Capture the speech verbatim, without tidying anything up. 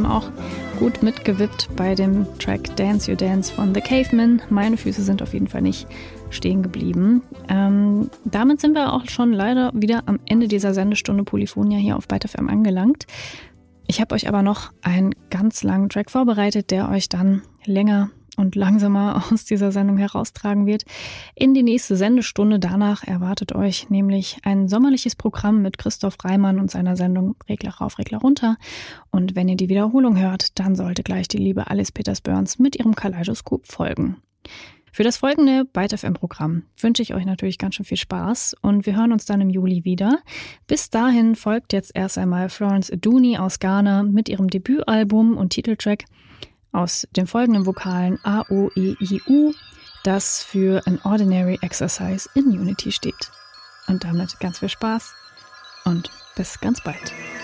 auch gut mitgewippt bei dem Track Dance Your Dance von The Cavemen. Meine Füße sind auf jeden Fall nicht stehen geblieben. Ähm, damit sind wir auch schon leider wieder am Ende dieser Sendestunde Polyphonia hier auf Byte F M angelangt. Ich habe euch aber noch einen ganz langen Track vorbereitet, der euch dann länger und langsamer aus dieser Sendung heraustragen wird. In die nächste Sendestunde danach erwartet euch nämlich ein sommerliches Programm mit Christoph Reimann und seiner Sendung Regler rauf, Regler runter. Und wenn ihr die Wiederholung hört, dann sollte gleich die liebe Alice Peters-Burns mit ihrem Kaleidoskop folgen. Für das folgende Byte F M-Programm wünsche ich euch natürlich ganz schön viel Spaß und wir hören uns dann im Juli wieder. Bis dahin folgt jetzt erst einmal Florence Aduni aus Ghana mit ihrem Debütalbum und Titeltrack aus den folgenden Vokalen A, O, E, I, U, das für An Ordinary Exercise in Unity steht. Und damit ganz viel Spaß und bis ganz bald.